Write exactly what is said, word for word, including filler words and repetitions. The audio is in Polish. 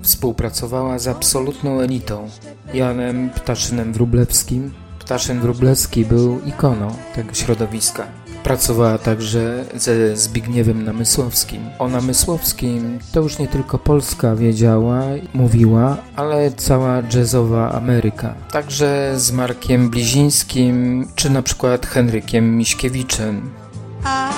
Współpracowała z absolutną elitą, Janem Ptaszynem Wróblewskim. Ptaszyn Wróblewski był ikoną tego środowiska. Pracowała także ze Zbigniewem Namysłowskim. O Namysłowskim to już nie tylko Polska wiedziała, mówiła, ale cała jazzowa Ameryka. Także z Markiem Blizińskim, czy na przykład Henrykiem Miśkiewiczem.